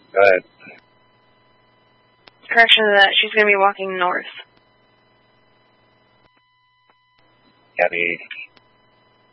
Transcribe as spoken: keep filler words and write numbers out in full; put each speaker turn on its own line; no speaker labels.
Go ahead.
Correction to that, she's going to be walking north.
Copy.